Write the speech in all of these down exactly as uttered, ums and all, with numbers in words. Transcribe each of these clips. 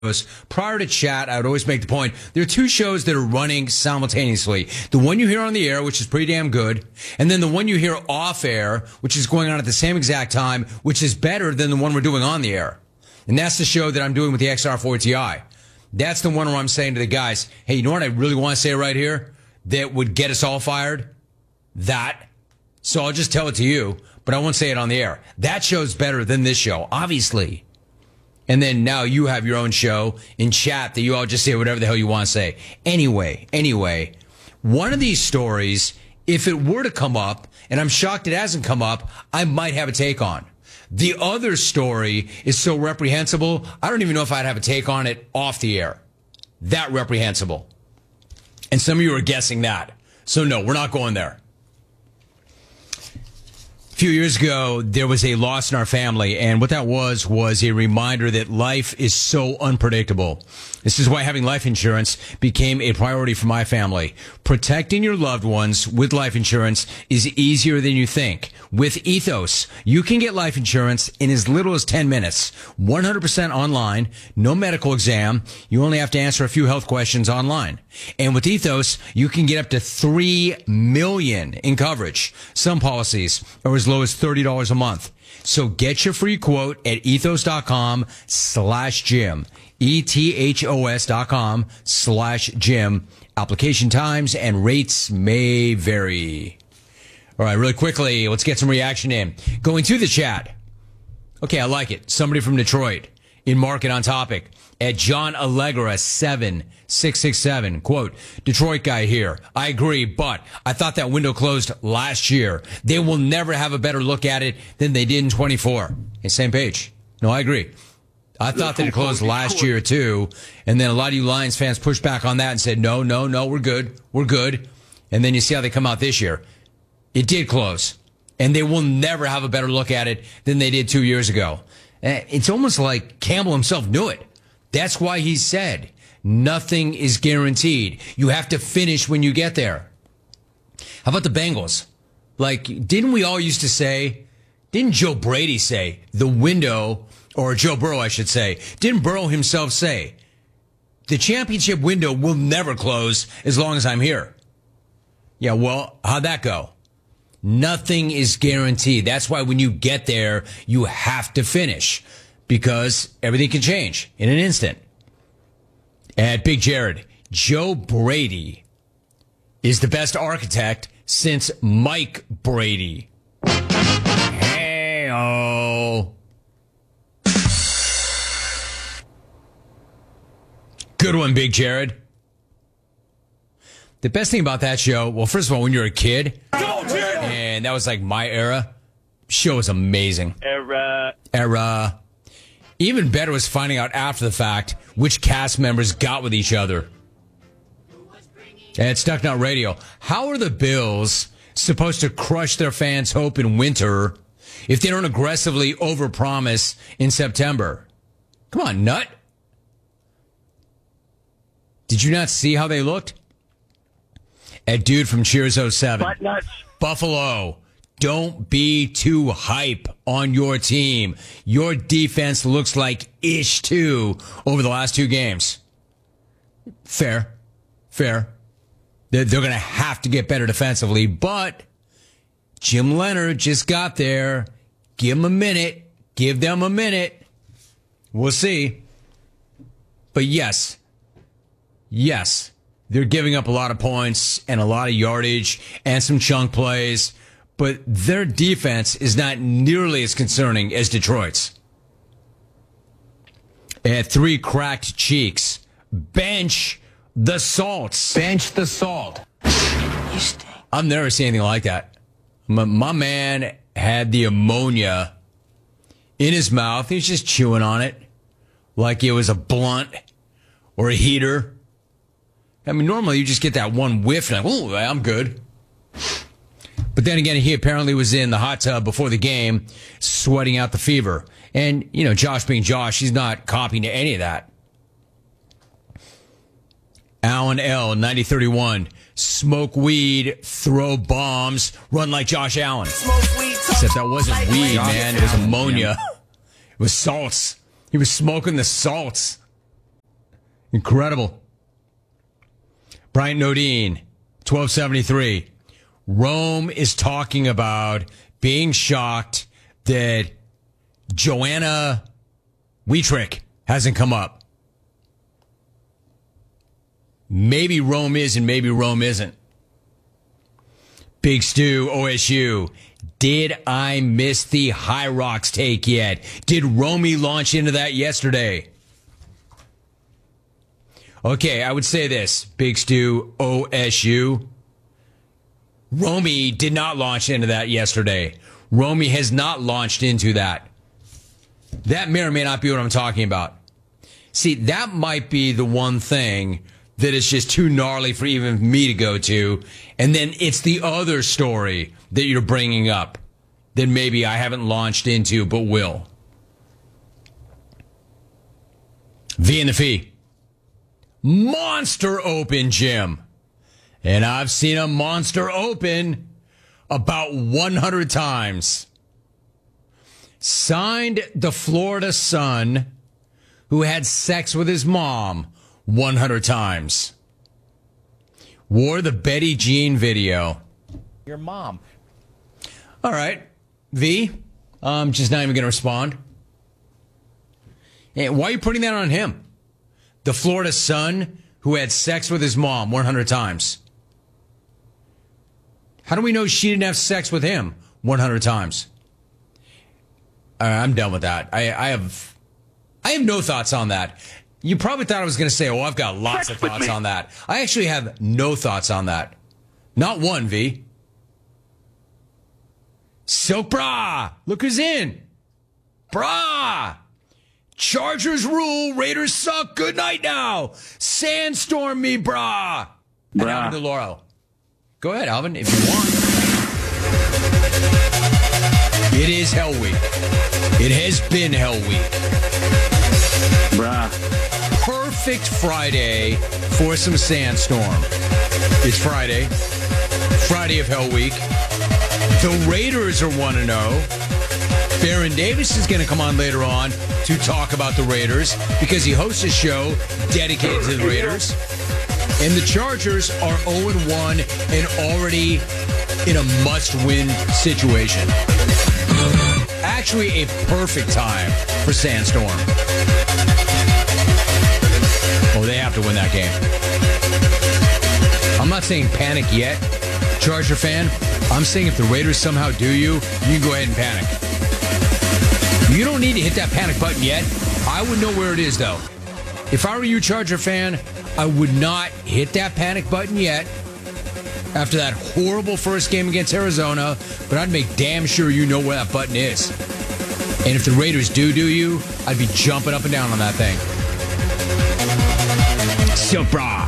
Prior to chat, I would always make the point, there are two shows that are running simultaneously. The one you hear on the air, which is pretty damn good, and then the one you hear off air, which is going on at the same exact time, which is better than the one we're doing on the air. And that's the show that I'm doing with the X R four T I. That's the one where I'm saying to the guys, hey, you know what I really want to say right here that would get us all fired? That. So I'll just tell it to you, but I won't say it on the air. That show's better than this show, obviously. And then now you have your own show in chat that you all just say whatever the hell you want to say. Anyway, anyway, one of these stories, if it were to come up, and I'm shocked it hasn't come up, I might have a take on. The other story is so reprehensible, I don't even know if I'd have a take on it off the air. That reprehensible. And some of you are guessing that. So no, we're not going there. A few years ago, there was a loss in our family, and what that was was a reminder that life is so unpredictable. This is why having life insurance became a priority for my family. Protecting your loved ones with life insurance is easier than you think. With Ethos, you can get life insurance in as little as ten minutes, one hundred percent online, no medical exam. You only have to answer a few health questions online. And with Ethos, you can get up to three million dollars in coverage. Some policies are as low as thirty dollars a month. So get your free quote at ethos.com slash Jim. E-T-H-O-S dot com slash Jim. Application times and rates may vary. All right, really quickly, let's get some reaction in. Going to the chat. Okay, I like it. Somebody from Detroit in Market on Topic at John Allegra seven six six seven. Quote, Detroit guy here. I agree, but I thought that window closed last year. They will never have a better look at it than they did in twenty-four. Okay, same page. No, I agree. I thought that it closed last year, too. And then a lot of you Lions fans pushed back on that and said, no, no, no, we're good. We're good. And then you see how they come out this year. It did close. And they will never have a better look at it than they did two years ago. It's almost like Campbell himself knew it. That's why he said, nothing is guaranteed. You have to finish when you get there. How about the Bengals? Like, didn't we all used to say, didn't Joe Brady say, the window... Or Joe Burrow, I should say. Didn't Burrow himself say, the championship window will never close as long as I'm here? Yeah, well, how'd that go? Nothing is guaranteed. That's why when you get there, you have to finish. Because everything can change in an instant. At Big Jared, Joe Brady is the best architect since Mike Brady. Hey-oh. Good one, Big Jared. The best thing about that show, well, first of all, when you're a kid, and that was like my era, show was amazing. Era. Era. Even better was finding out after the fact which cast members got with each other. And Stuck Nut Radio. How are the Bills supposed to crush their fans' hope in winter if they don't aggressively overpromise in September? Come on, Nut. Did you not see how they looked? At Dude from Cheers oh seven. Butt nuts. Buffalo, don't be too hype on your team. Your defense looks like ish too over the last two games. Fair. Fair. They're, they're going to have to get better defensively, but Jim Leonard just got there. Give him a minute. Give them a minute. We'll see. But yes. Yes, they're giving up a lot of points and a lot of yardage and some chunk plays, but their defense is not nearly as concerning as Detroit's. At Three Cracked Cheeks, bench the salts. Bench the salt. You stink. I've never seen anything like that. My, my man had the ammonia in his mouth. He was just chewing on it like it was a blunt or a heater. I mean, normally you just get that one whiff and like, oh, I'm good. But then again, he apparently was in the hot tub before the game, sweating out the fever. And, you know, Josh being Josh, he's not copying to any of that. Alan L, ninety thirty-one. Smoke weed, throw bombs, run like Josh Allen. Except that wasn't weed, man. It was ammonia. It was salts. He was smoking the salts. Incredible. Bryant Nodine, twelve seventy-three. Rome is talking about being shocked that Joanna Wietrich hasn't come up. Maybe Rome is and maybe Rome isn't. Big Stu, O S U. Did I miss the High Rocks take yet? Did Romy launch into that yesterday? Okay, I would say this. Big Stu, O S U. Romy did not launch into that yesterday. Romy has not launched into that. That may or may not be what I'm talking about. See, that might be the one thing that is just too gnarly for even me to go to. And then it's the other story that you're bringing up that maybe I haven't launched into but will. V and the Fee. Monster Open, Jim. And I've seen a Monster Open about one hundred times. Signed the Florida son who had sex with his mom one hundred times. Wore the Betty Jean video. Your mom. All right. V, I'm just not even going to respond. And why are you putting that on him? The Florida son who had sex with his mom one hundred times. How do we know she didn't have sex with him one hundred times? All right, I'm done with that. I, I have I have no thoughts on that. You probably thought I was going to say, oh, I've got lots Sex of thoughts with me. on that. I actually have no thoughts on that. Not one, V. Silk Bra. Look who's in. Bra. Chargers rule. Raiders suck. Good night now. Sandstorm me, brah. And Brah. Alvin DeLauro. Go ahead, Alvin, if you want. It is Hell Week. It has been Hell Week. Bruh. Perfect Friday for some sandstorm. It's Friday. Friday of Hell Week. The Raiders are one and oh. Baron Davis is going to come on later on to talk about the Raiders because he hosts a show dedicated to the Raiders. And the Chargers are oh and one and already in a must-win situation. Actually, a perfect time for sandstorm. Oh, they have to win that game. I'm not saying panic yet, Charger fan. I'm saying if the Raiders somehow do you, you can go ahead and panic. You don't need to hit that panic button yet. I would know where it is, though. If I were you, Charger fan, I would not hit that panic button yet after that horrible first game against Arizona, but I'd make damn sure you know where that button is. And if the Raiders do do you, I'd be jumping up and down on that thing. Supra.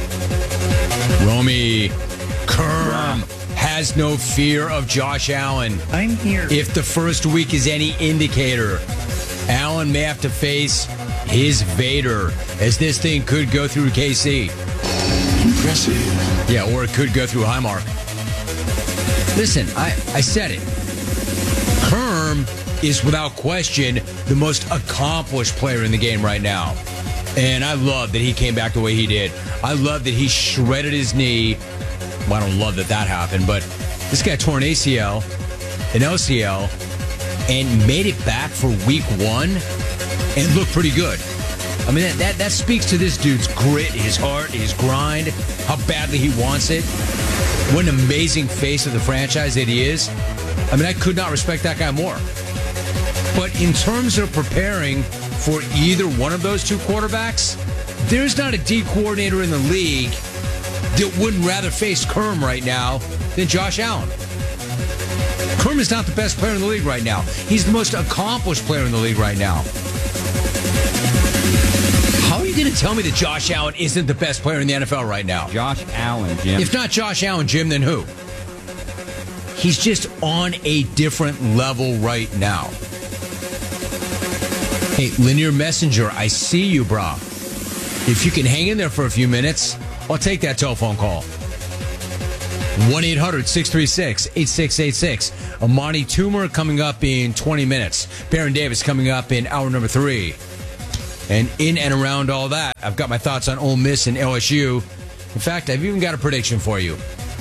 Romy. Kerm has no fear of Josh Allen. I'm here. If the first week is any indicator, Allen may have to face his Vader, as this thing could go through K C. Impressive. Yeah, or it could go through Highmark. Listen, I, I said it. Kerm is without question the most accomplished player in the game right now. And I love that he came back the way he did. I love that he shredded his knee. Well, I don't love that that happened, but this guy tore an A C L, an L C L, and made it back for week one and looked pretty good. I mean, that, that, that speaks to this dude's grit, his heart, his grind, how badly he wants it. What an amazing face of the franchise that he is. I mean, I could not respect that guy more. But in terms of preparing for either one of those two quarterbacks, there's not a D coordinator in the league that wouldn't rather face Kerm right now than Josh Allen. Kerm is not the best player in the league right now. He's the most accomplished player in the league right now. How are you going to tell me that Josh Allen isn't the best player in the N F L right now? Josh Allen, Jim. If not Josh Allen, Jim, then who? He's just on a different level right now. Hey, Linear Messenger, I see you, brah. If you can hang in there for a few minutes, I'll take that telephone call. one eight hundred six three six eight six eight six. Amani Toomer coming up in twenty minutes. Baron Davis coming up in hour number three. And in and around all that, I've got my thoughts on Ole Miss and L S U. In fact, I've even got a prediction for you.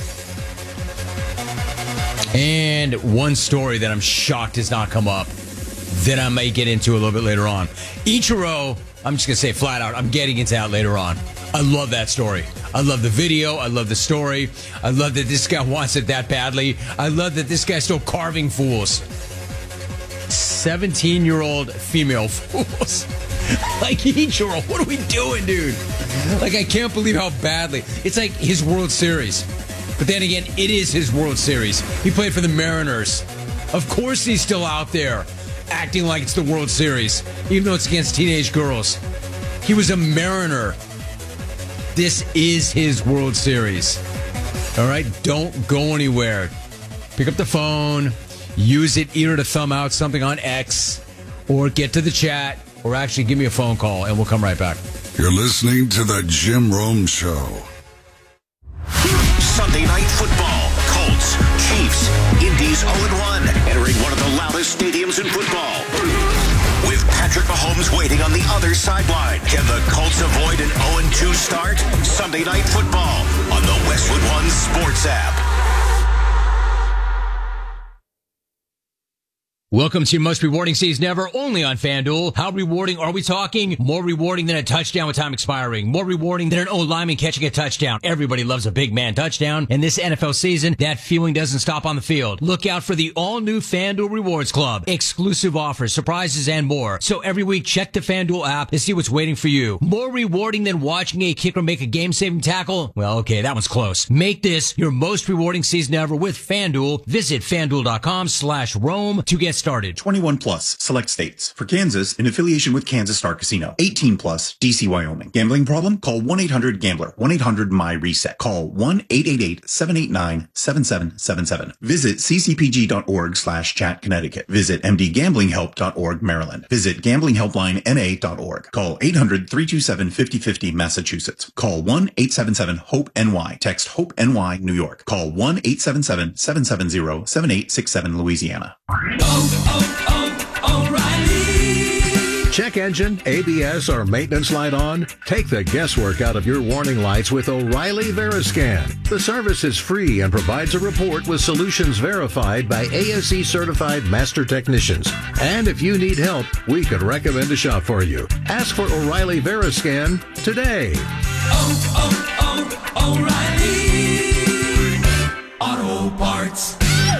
And one story that I'm shocked has not come up that I may get into a little bit later on. Ichiro, I'm just going to say flat out, I'm getting into that later on. I love that story. I love the video. I love the story. I love that this guy wants it that badly. I love that this guy's still carving fools. seventeen-year-old female fools. Like, Ichiro, what are we doing, dude? Like, I can't believe how badly. It's like his World Series. But then again, it is his World Series. He played for the Mariners. Of course he's still out there acting like it's the World Series, even though it's against teenage girls. He was a Mariner. This is his World Series. All right? Don't go anywhere. Pick up the phone, use it either to thumb out something on X, or get to the chat, or actually give me a phone call, and we'll come right back. You're listening to The Jim Rome Show. Sunday Night Football. Colts, Chiefs, Indy's oh and one, entering one of the loudest stadiums in football. With Patrick Mahomes waiting on the other sideline. Can the Colts avoid an oh and two start? Sunday Night Football on the Westwood One Sports app. Welcome to your most rewarding season ever, only on FanDuel. How rewarding are we talking? More rewarding than a touchdown with time expiring. More rewarding than an O-lineman catching a touchdown. Everybody loves a big man touchdown. And this N F L season, that feeling doesn't stop on the field. Look out for the all-new FanDuel Rewards Club. Exclusive offers, surprises, and more. So every week, check the FanDuel app to see what's waiting for you. More rewarding than watching a kicker make a game-saving tackle? Well, okay, that one's close. Make this your most rewarding season ever with FanDuel. Visit FanDuel.com slash Rome to get started. twenty-one plus, select states. For Kansas, in affiliation with Kansas Star Casino. eighteen plus, D C, Wyoming. Gambling problem? Call one eight hundred gambler. one eight hundred my reset. Call one eight eight eight seven eight nine seven seven seven seven. Visit ccpg.org slash chat Connecticut. Visit mdgamblinghelp.org Maryland. Visit gamblinghelpline dot org. Call eight hundred three two seven five oh five oh Massachusetts. Call one eight seven seven hope N Y. Text HOPE N Y New York. Call one eight seven seven seven seven zero seven eight six seven Louisiana. Oh, oh, oh, O'Reilly. Check engine, A B S, or maintenance light on? Take the guesswork out of your warning lights with O'Reilly Veriscan. The service is free and provides a report with solutions verified by A S E certified master technicians. And if you need help, we could recommend a shop for you. Ask for O'Reilly Veriscan today. Oh, oh, oh, O'Reilly Auto Parts.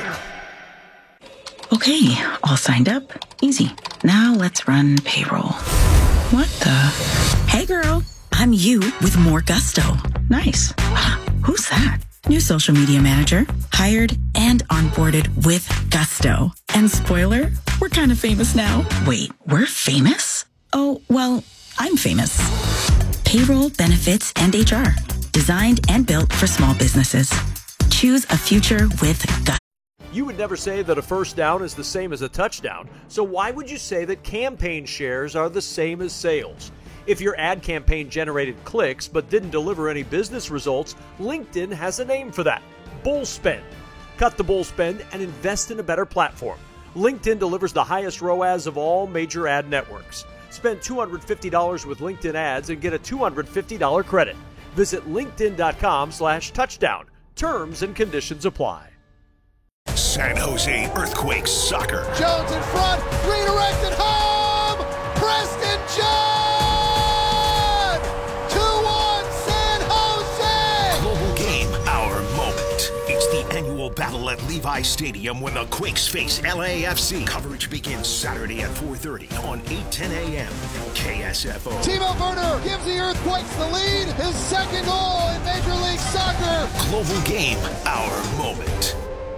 Okay, all signed up. Easy. Now let's run payroll. What the? Hey girl, I'm you with more gusto. Nice. Who's that? New social media manager. Hired and onboarded with gusto. And spoiler, we're kind of famous now. Wait, we're famous? Oh, well, I'm famous. Payroll, benefits, and H R. Designed and built for small businesses. Choose a future with gusto. You would never say that a first down is the same as a touchdown, so why would you say that campaign shares are the same as sales? If your ad campaign generated clicks but didn't deliver any business results, LinkedIn has a name for that: bull spend. Cut the bull spend and invest in a better platform. LinkedIn delivers the highest R O A S of all major ad networks. Spend two hundred fifty dollars with LinkedIn ads and get a two hundred fifty dollars credit. Visit linkedin.com slash touchdown. Terms and conditions apply. San Jose Earthquakes soccer. Jones in front, redirected home! Preston John! two one San Jose! Global game, our moment. It's the annual battle at Levi Stadium when the Quakes face L A F C. Coverage begins Saturday at four thirty on eight ten a.m. K S F O. Timo Werner gives the Earthquakes the lead. His second goal in Major League Soccer. Global game, our moment.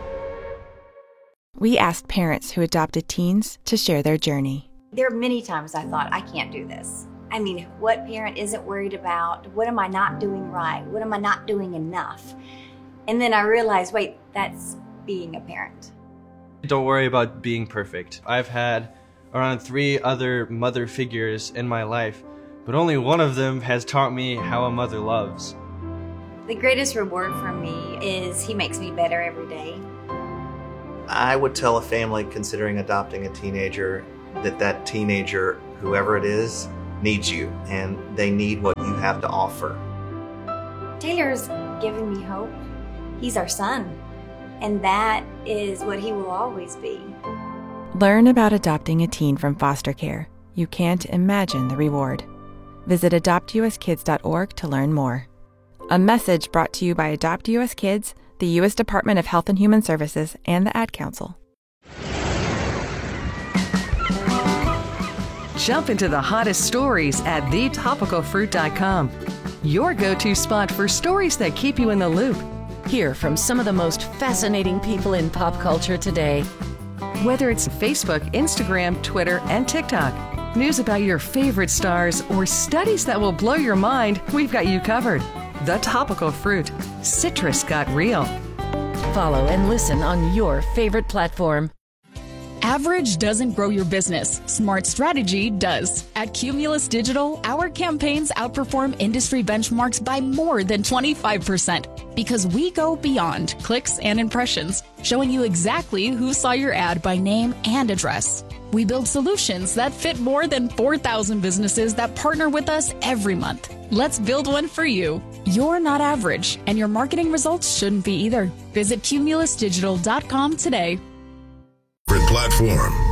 We asked parents who adopted teens to share their journey. There are many times I thought, I can't do this. I mean, what parent isn't worried about? What am I not doing right? What am I not doing enough? And then I realized, wait, that's being a parent. Don't worry about being perfect. I've had around three other mother figures in my life, but only one of them has taught me how a mother loves. The greatest reward for me is he makes me better every day. I would tell a family considering adopting a teenager that that teenager, whoever it is, needs you, and they need what you have to offer. Taylor's given me hope. He's our son, and that is what he will always be. Learn about adopting a teen from foster care. You can't imagine the reward. Visit adopt u s kids dot org to learn more. A message brought to you by Adopt U S Kids, the U S Department of Health and Human Services, and the Ad Council. Jump into the hottest stories at the topical fruit dot com. Your go-to spot for stories that keep you in the loop. Hear from some of the most fascinating people in pop culture today. Whether it's Facebook, Instagram, Twitter, and TikTok, news about your favorite stars, or studies that will blow your mind, we've got you covered. The Topical Fruit. Citrus got real. Follow and listen on your favorite platform. Average doesn't grow your business. Smart strategy does. At Cumulus Digital, our campaigns outperform industry benchmarks by more than twenty-five percent because we go beyond clicks and impressions, showing you exactly who saw your ad by name and address. We build solutions that fit more than four thousand businesses that partner with us every month. Let's build one for you. You're not average, and your marketing results shouldn't be either. Visit cumulus digital dot com today. Platform.